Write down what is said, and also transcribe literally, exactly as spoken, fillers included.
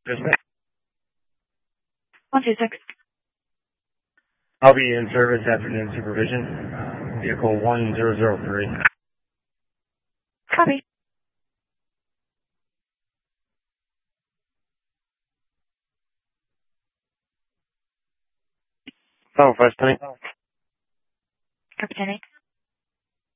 Yes, ma'am. one two six. I'll be in service afternoon supervision. Uh, vehicle one zero zero three. Copy. Oh, first thing. Captain.